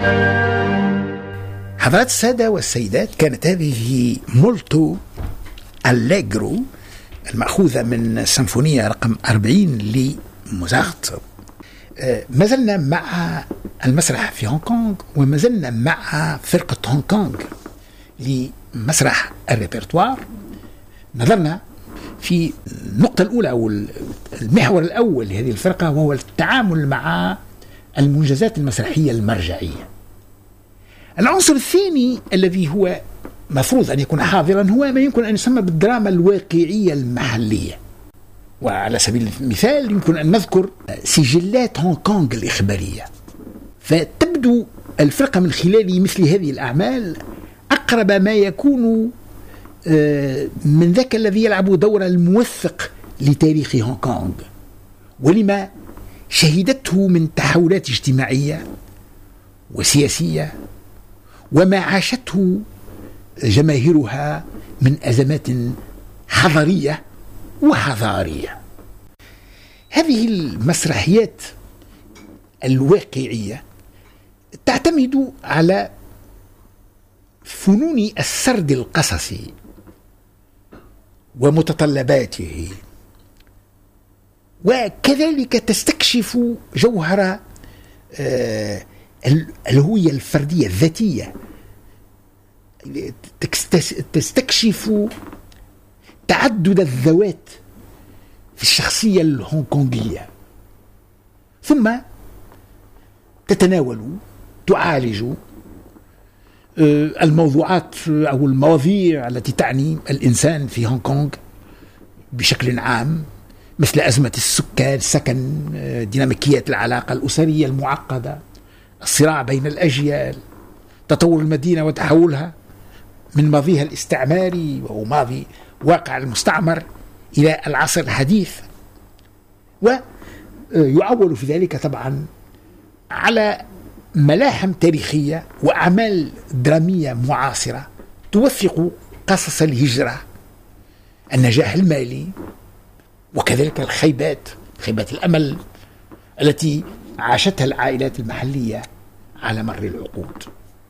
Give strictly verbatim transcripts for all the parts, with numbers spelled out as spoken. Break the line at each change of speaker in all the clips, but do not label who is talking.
حضرات السادة والسيدات، كانت هذه مولتو أليجرو المأخوذة من سيمفونية رقم أربعين لموزارت. ما زلنا مع المسرح في هونغ كونغ، وما زلنا مع فرقة هونغ كونغ لمسرح الريبرتوار. نظرنا في النقطة الأولى أو المحور الأول لهذه الفرقة، وهو التعامل مع المنجزات المسرحية المرجعية. العنصر الثاني الذي هو مفروض أن يكون حاضرا هو ما يمكن أن يسمى بالدراما الواقعية المحلية. وعلى سبيل المثال يمكن أن نذكر سجلات هونغ كونغ الإخبارية. فتبدو الفرقة من خلال مثل هذه الأعمال أقرب ما يكون من ذاك الذي يلعب دور الموثق لتاريخ هونغ كونغ، ولما شهدته من تحولات اجتماعية وسياسية، وما عاشته جماهيرها من أزمات حضارية وحضارية. هذه المسرحيات الواقعية تعتمد على فنون السرد القصصي ومتطلباته، وكذلك تستكشف جوهر الهوية الفردية الذاتية، تستكشف تعدد الذوات في الشخصية الهونغ كونغية، ثم تتناول تعالج الموضوعات أو المواضيع التي تعني الإنسان في هونغ كونغ بشكل عام، مثل أزمة السكان، السكن، ديناميكية العلاقة الأسرية المعقدة، الصراع بين الأجيال، تطور المدينة وتحولها من ماضيها الاستعماري وهو ماضي واقع المستعمر إلى العصر الحديث. ويعول في ذلك طبعا على ملاحم تاريخية وأعمال درامية معاصرة توثق قصص الهجرة، النجاح المالي، وكذلك الخيبات، خيبات الأمل التي عاشتها العائلات المحلية على مر العقود.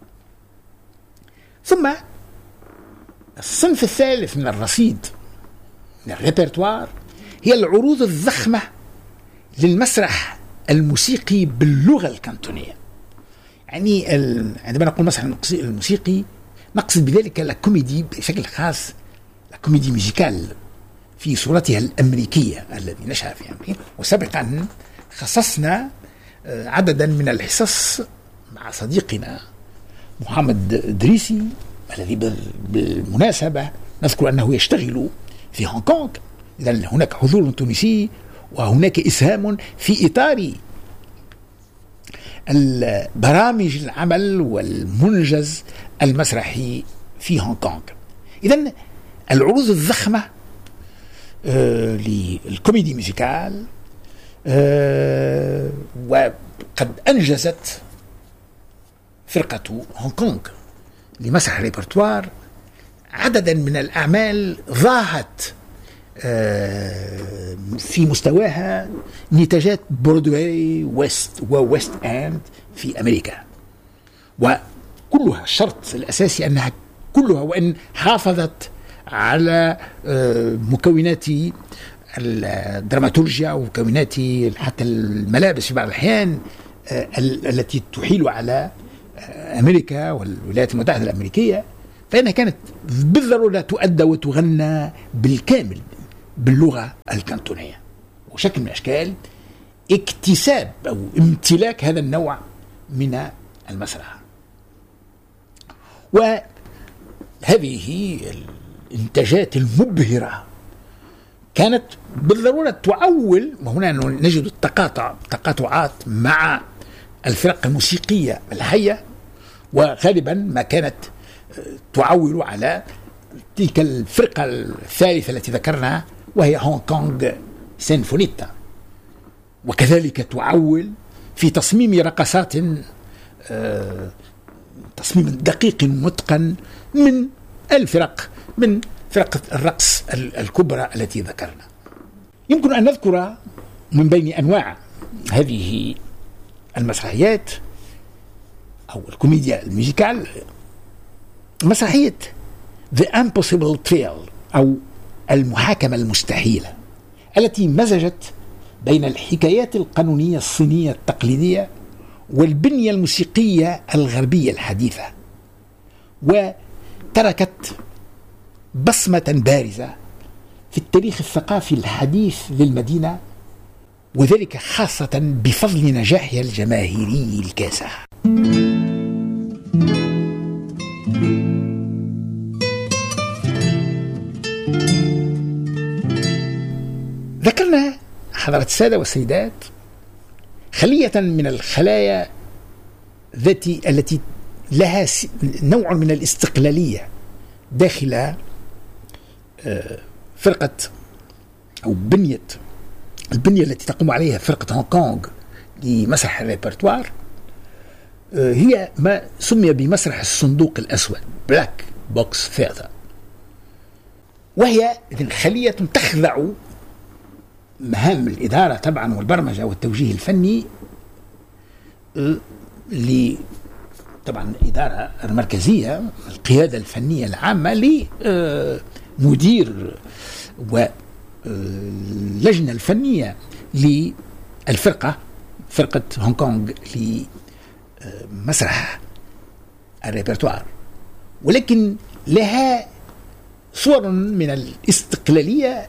ثم الصنف الثالث من الرصيد من الريبرتوار هي العروض الضخمة للمسرح الموسيقي باللغة الكانتونية. يعني عندما نقول مسرح الموسيقي نقصد بذلك الكوميدي بشكل خاص، الكوميدي ميوزيكال في صورتها الأمريكية الذي نشأ في أمريكا. وسابقا خصصنا عددا من الحصص مع صديقنا محمد إدريسي، الذي بالمناسبة نذكر أنه يشتغل في هونغ كونغ. إذن هناك حضور تونسي وهناك إسهام في إطار البرامج العمل والمنجز المسرحي في هونغ كونغ. إذن العروض الضخمة آه للكوميدي ميوزيكال آه وقد أنجزت فرقة هونغ كونغ لمسرح الريبرتوار عددا من الأعمال ضاهت آه في مستواها نتاجات برودواي ويست وويست اند في أمريكا، وكلها الشرط الأساسي أنها كلها وإن حافظت على آه مكونات الدراماتورجيا ومكونات حتى الملابس في بعض الأحيان آه التي تحيل على أمريكا والولايات المتحدة الأمريكية، فإنها كانت بالضرورة تؤدى وتغنى بالكامل باللغة الكانتونية، وشكل من أشكال اكتساب أو امتلاك هذا النوع من المسرح. وهذه الإنتاجات المبهرة كانت بالضرورة تعول، وهنا نجد التقاطع تقاطعات مع الفرق الموسيقية الحية، وغالبا ما كانت تعول على تلك الفرقة الثالثة التي ذكرناها وهي هونغ كونغ سيمفونيتا، وكذلك تعول في تصميم رقصات تصميم دقيق متقن من الفرق من فرقة الرقص الكبرى التي ذكرنا. يمكن أن نذكر من بين أنواع هذه المسرحيات أو الكوميديا الميوزيكال، مسرحية The Impossible Trial أو المحاكمة المستحيلة، التي مزجت بين الحكايات القانونية الصينية التقليدية والبنية الموسيقية الغربية الحديثة، وتركت بصمة بارزة في التاريخ الثقافي الحديث للمدينة، وذلك خاصة بفضل نجاحها الجماهيري الكاسح. ذكرنا حضرة السادة والسيدات خلية من الخلايا التي التي لها نوع من الاستقلالية داخل فرقة أو بنية البنية التي تقوم عليها فرقة هونغ كونغ لمسرح الريبرتوار، هي ما سمي بمسرح الصندوق الأسود بلاك بوكس ثياتر، وهي خلية تخضع مهام الإدارة طبعا والبرمجة والتوجيه الفني ل طبعا الإدارة المركزية، القيادة الفنية العامة لمدير واللجنة الفنية للفرقة فرقة هونغ كونغ لمسرح الريبرتوار، ولكن لها صور من الاستقلالية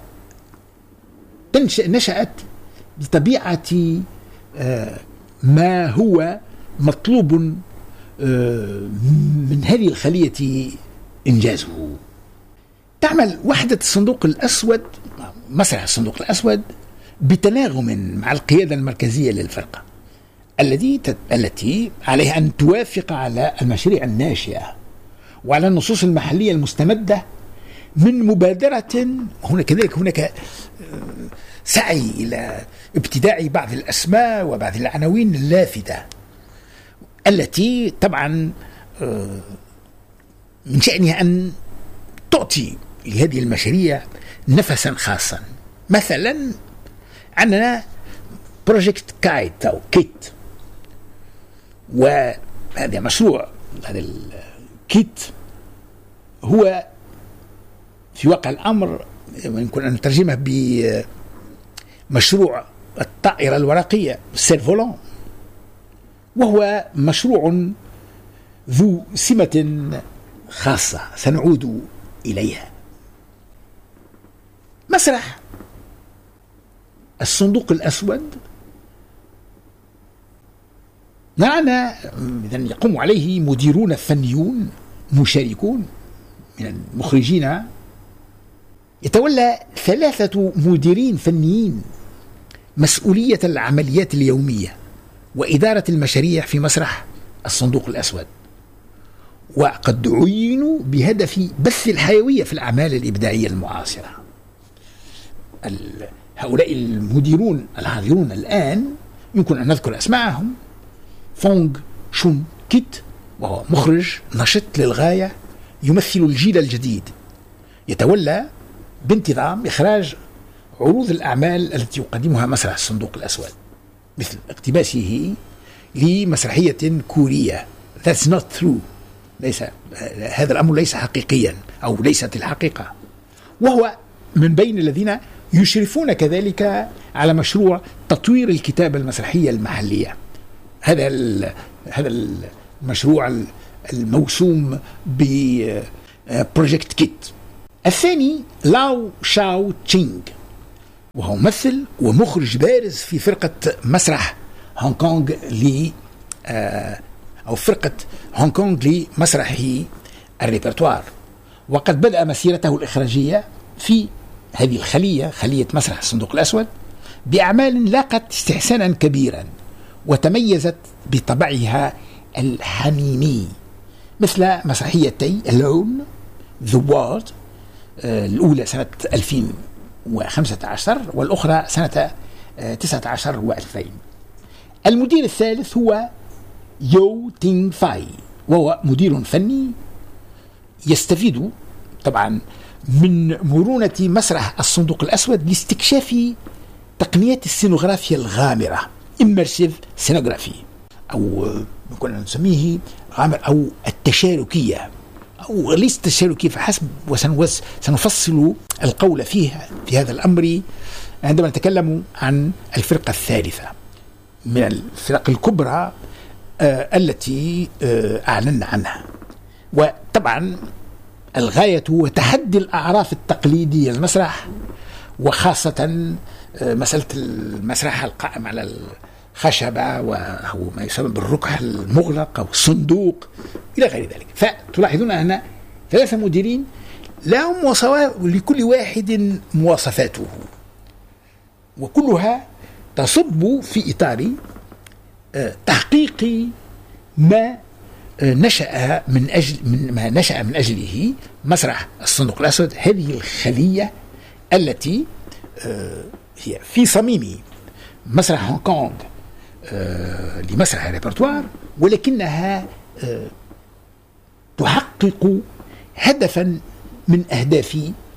نشأت بطبيعة ما هو مطلوب من هذه الخلية إنجازه. تعمل وحدة الصندوق الأسود مسرح الصندوق الأسود بتناغم مع القيادة المركزية للفرقة التي التي عليها أن توافق على المشاريع الناشئة وعلى النصوص المحلية المستمدة من مبادرة. هنا كذلك هناك سعي إلى ابتداء بعض الأسماء وبعض العناوين اللافتة التي طبعا من شأنها أن تعطي لهذه المشاريع نفسا خاصا. مثلا عندنا بروجكت كايت أو كيت، وهذا مشروع هذا الكيت هو في واقع الأمر يمكن أن نترجمه بمشروع الطائرة الورقية سيرفولون، وهو مشروع ذو سمة خاصة سنعود إليها. مسرح الصندوق الأسود معنا إذن يقوم عليه مديرون فنيون مشاركون من المخرجين، يتولى ثلاثة مديرين فنيين مسؤولية العمليات اليومية وإدارة المشاريع في مسرح الصندوق الأسود، وقد عينوا بهدف بث الحيوية في الأعمال الإبداعية المعاصرة. هؤلاء المديرون الحاضرون الآن يمكن أن نذكر أسماءهم: فونغ شون كيت، وهو مخرج نشط للغاية يمثل الجيل الجديد، يتولى بانتظام إخراج عروض الأعمال التي يقدمها مسرح الصندوق الأسود، مثل اقتباسه لمسرحية كورية That's not true، ليس هذا الأمر ليس حقيقيا أو ليست الحقيقة، وهو من بين الذين يشرفون كذلك على مشروع تطوير الكتابة المسرحية المحلية. هذا هذا المشروع الموسوم ببروجكت كيت. الثاني لاو شاو تشينغ، وهو ممثل ومخرج بارز في فرقة مسرح هونغ كونغ ل أو فرقة هونغ كونغ لمسرح الريبرتوار، وقد بدأ مسيرته الإخراجية في هذه الخلية خلية مسرح الصندوق الأسود بأعمال لاقت استحسانا كبيرا وتميزت بطبعها الحميمي، مثل مسرحيتي Alone The World، الأولى سنة ألفين وخمسة عشر والأخرى سنة تسعة عشر وألفين. المدير الثالث هو يو تينغ فاي، وهو مدير فني يستفيد طبعا من مرونة مسرح الصندوق الأسود لاستكشاف تقنيات السينوغرافيا الغامرة immersive سينوغرافي، أو نقول نسميه عمل أو التشاركية، أو ليس التشاركية فحسب، وسنفصل القول فيها في هذا الأمر عندما نتكلم عن الفرقة الثالثة من الفرق الكبرى آه التي آه أعلنا عنها. وطبعا الغاية هو تحدي الأعراف التقليدية المسرح، وخاصة آه مسألة المسرح القائم على الخشبة وهو ما يسمى بالركح المغلق أو الصندوق إلى غير ذلك. فتلاحظون أن ثلاثة مديرين لهم مواصفات، لكل واحد مواصفاته، وكلها تصب في إطار تحقيق ما نشأ من أجل من ما نشأ من أجله مسرح الصندوق الأسود، هذه الخلية التي هي في صميم مسرح هونغ كونغ لمسرح الريبرتوار، ولكنها تحقق هدفا من أهداف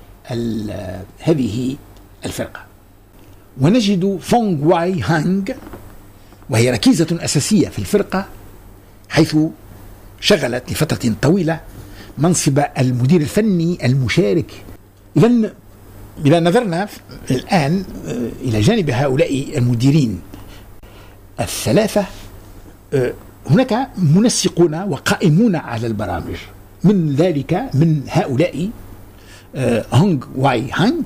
هذه الفرقة. ونجد فونغ واي هانغ، وهي ركيزة أساسية في الفرقة، حيث شغلت لفترة طويلة منصب المدير الفني المشارك. إذن إذا نظرنا الآن إلى جانب هؤلاء المديرين الثلاثة، هناك منسقون وقائمون على البرامج، من ذلك من هؤلاء هونغ واي هانغ،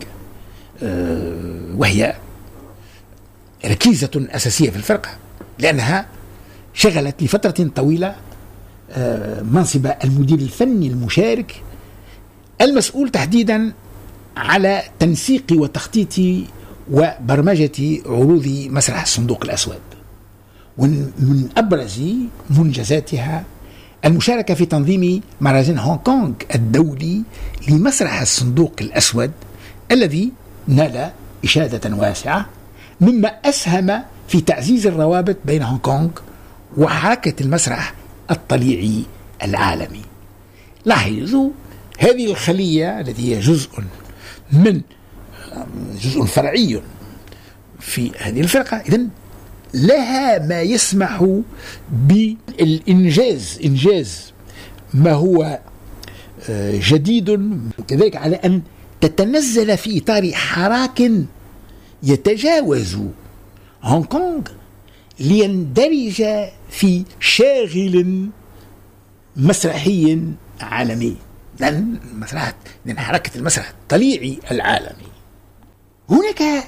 وهي ركيزة أساسية في الفرقة لأنها شغلت لفترة طويلة منصب المدير الفني المشارك المسؤول تحديدا على تنسيق وتخطيط وبرمجة عروض مسرح الصندوق الأسود. ومن أبرز منجزاتها المشاركة في تنظيم مهرجان هونغ كونغ الدولي لمسرح الصندوق الأسود الذي نال إشادة واسعة، مما أسهم في تعزيز الروابط بين هونغ كونغ وحركة المسرح الطليعي العالمي. لاحظوا هذه الخلية التي هي جزء من جزء فرعي في هذه الفرقة، إذن لها ما يسمح بالإنجاز، إنجاز ما هو جديد، كذلك على أن تتنزل في إطار حراك يتجاوز هونغ كونغ ليندرج في شاغل مسرحي عالمي، لأن مسرح لأن حركة المسرح الطليعي العالمي. هناك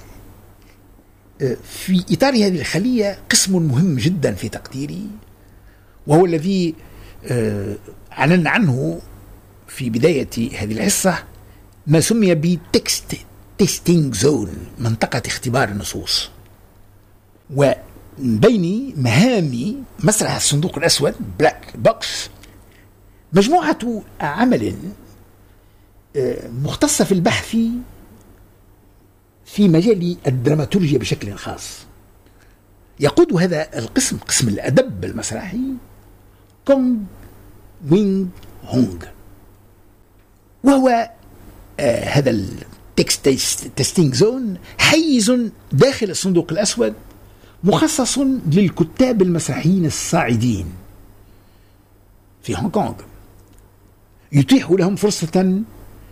في إطار هذه الخلية قسم مهم جدا في تقديري، وهو الذي أعلن عنه في بداية هذه الحصة، ما سمي بتكست تيستينج زون، منطقة اختبار النصوص. وبين مهام مسرح الصندوق الأسود بلاك بوكس مجموعة عمل مختصة في البحث في مجال الدراماتورجيا بشكل خاص. يقود هذا القسم، قسم الأدب المسرحي، كونغ وينغ هونغ، وهو آه هذا التكست تيستينج زون حيز داخل الصندوق الأسود مخصص للكتاب المسرحيين الصاعدين في هونغ كونغ، يتيح لهم فرصة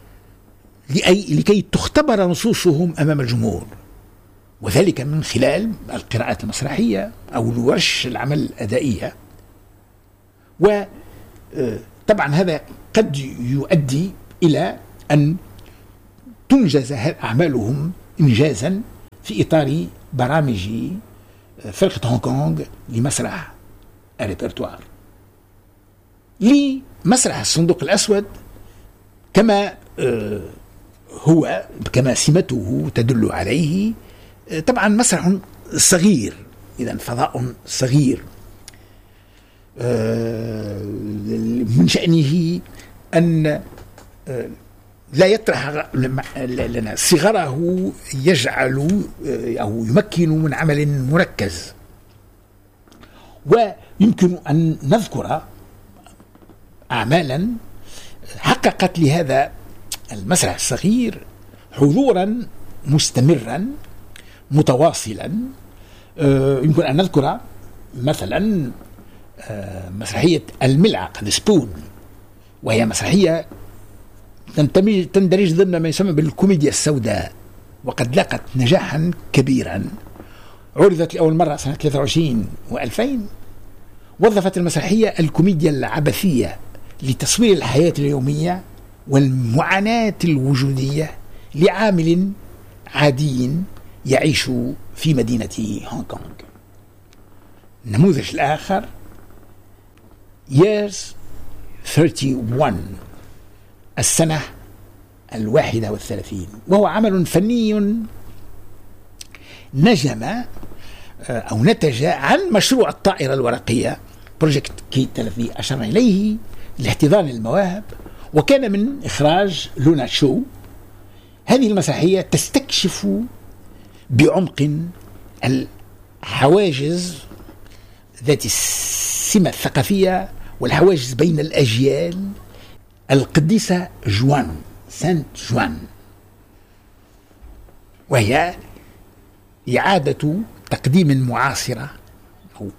لكي تختبر نصوصهم أمام الجمهور، وذلك من خلال القراءات المسرحية أو الورش العمل الأدائية. وطبعا هذا قد يؤدي إلى أن تنجز أعمالهم إنجازا في إطار برامج فرقة هونغ كونغ لمسرح الريبرتوار. لمسرح الصندوق الأسود كما هو كما سمته تدل عليه، طبعا مسرح صغير، إذن فضاء صغير من شأنه أن لا يطرح لنا صغره، يجعل أو يمكن من عمل مركز. ويمكن أن نذكر أعمالا حققت لهذا المسرح الصغير حضورا مستمرا متواصلا. يمكن أن نذكر مثلا مسرحية الملعقة The Spoon، وهي مسرحية تندرج ضمن ما يسمى بالكوميديا السوداء، وقد لاقت نجاحا كبيرا. عرضت لأول مرة سنة ثلاثة وعشرين وألفين. وظفت المسرحية الكوميديا العبثية لتصوير الحياة اليومية والمعاناة الوجودية لعامل عادي يعيش في مدينة هونغ كونغ. النموذج الآخر Years واحد وثلاثين، السنة الواحدة والثلاثين، وهو عمل فني نجم أو نتج عن مشروع الطائرة الورقية بروجكت كيت الذي أشرنا إليه لاحتضان المواهب، وكان من إخراج لونا شو. هذه المسرحية تستكشف بعمق الحواجز ذات السمة الثقافية والحواجز بين الأجيال. القديسة جوان سانت جوان، وهي إعادة تقديم معاصرة أو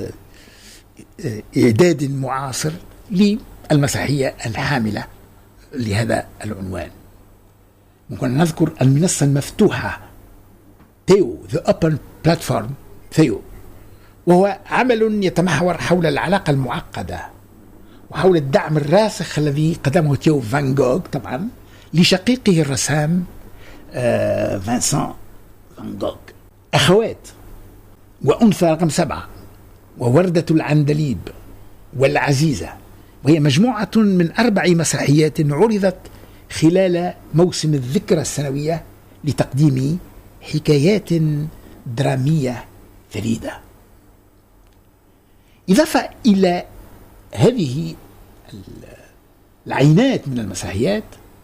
إعداد معاصر للمسرحية الحاملة لهذا العنوان. ممكن نذكر المنصة المفتوحة ثيو The Open Platform ثيو، وهو عمل يتمحور حول العلاقة المعقدة وحول الدعم الراسخ الذي قدمه ثيو فان جوغ طبعا لشقيقه الرسام آه فانسان فان جوغ. أخوات، وأنثى رقم سبعة، ووردة العندليب، والعزيزة، وهي مجموعة من أربع مسرحيات عرضت خلال موسم الذكرى السنوية لتقديم حكايات درامية فريدة. إضافة إلى هذه العينات من المسرحيات،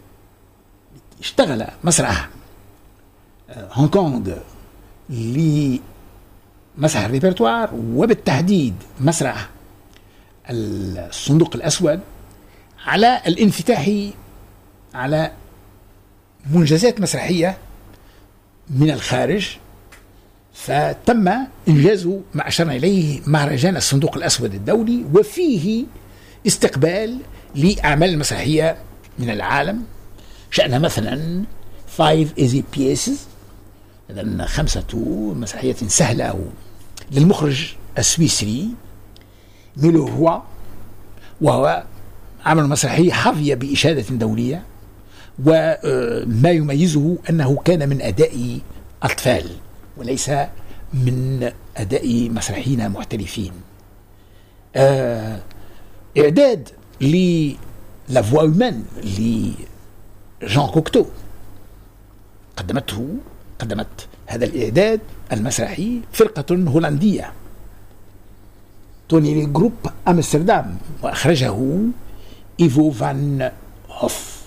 اشتغل مسرح هونغ كونغ لمسرح الريبرتوار، وبالتحديد مسرح الصندوق الأسود، على الانفتاح على منجزات مسرحية من الخارج. فتم إنجاز ما أشرنا إليه مهرجان الصندوق الأسود الدولي، وفيه استقبال لأعمال المسرحية من العالم، شأنها مثلا five easy pieces، إذن خمسة مسرحيات سهلة للمخرج السويسري ميلو هوا، وهو عمل مسرحي حظي بإشادة دولية، وما يميزه أنه كان من أداء أطفال وليس من أداء مسرحيين محترفين. إعداد لا فوا هومان لجان كوكتو، قدمته قدمت هذا الإعداد المسرحي فرقة هولندية توني جروب أمستردام، وأخرجه إيفو فان هوف.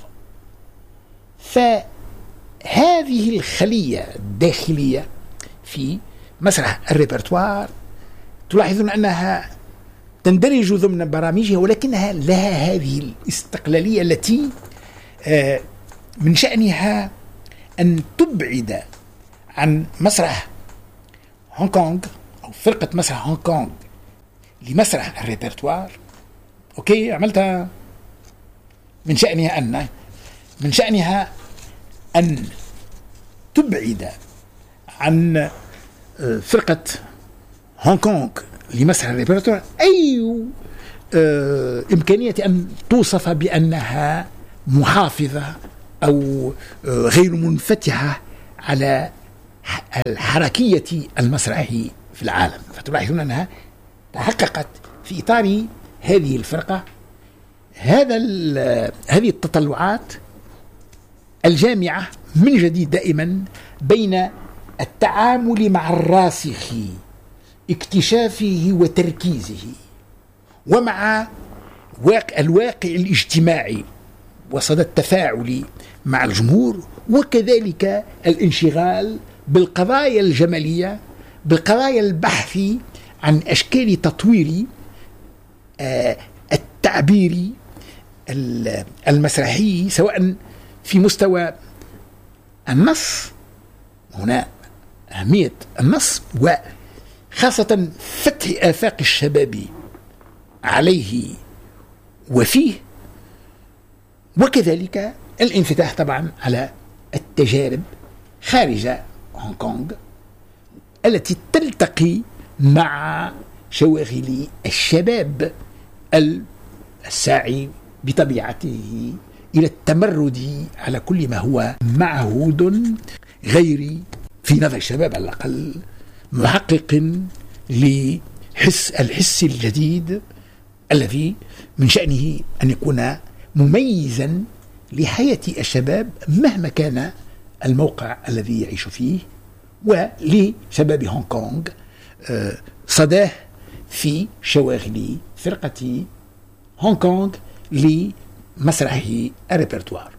فهذه الخلية الداخلية في مسرح الريبرتوار تلاحظون أنها تندرج ضمن برامجها، ولكنها لها هذه الاستقلالية التي من شأنها أن تبعد عن مسرح هونغ كونغ أو فرقة مسرح هونغ كونغ لمسرح الريبرتوار. أوكي، عملتها. من شأنها أن من شأنها أن تبعد عن فرقة هونغ كونغ لمسرح الريبرتوار أي إمكانية أن توصف بأنها محافظة أو غير منفتحة على الحركية المسرح في العالم. فتلاحظون أنها تحققت في إطار هذه الفرقة هذا هذه التطلعات الجامعة من جديد دائما بين التعامل مع الراسخ، اكتشافه وتركيزه، ومع الواقع الاجتماعي وصدى التفاعل مع الجمهور، وكذلك الانشغال بالقضايا الجمالية، بالقضايا البحث عن أشكال تطوير التعبير المسرحي، سواء في مستوى النص، هنا أهمية النص، وخاصة فتح آفاق الشباب عليه وفيه، وكذلك الانفتاح طبعا على التجارب خارج هونغ كونغ التي تلتقي مع شواغل الشباب الساعي بطبيعته إلى التمرد على كل ما هو معهود غير، في نظر الشباب على الأقل، محقق لحس الحس الجديد الذي من شأنه أن يكون مميزا لحياة الشباب مهما كان الموقع الذي يعيش فيه. ولشباب هونغ كونغ صداه في شواغل فرقة هونغ كونغ لمسرح الريبرتوار.